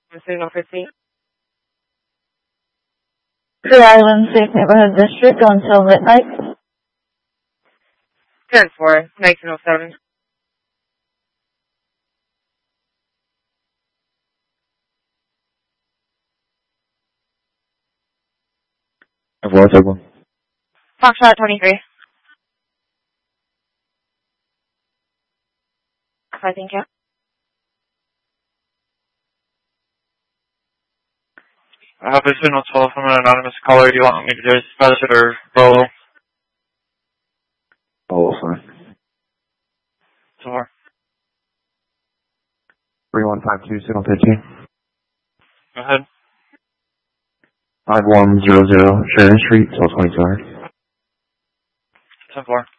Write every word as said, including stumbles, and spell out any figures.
Signal fifteen. Clear Island Safe Neighborhood District until midnight. ten four, nineteen oh seven. Four, take one. Foxtrot twenty-three. I think, yeah. I have a signal twelve from an anonymous caller. Do you want me to dispatch it or Bolo? Bolo, fine. Four. three one five two, signal fifteen. Go ahead. five one zero zero, Sheridan Street, twelve twenty-two hundred. ten four.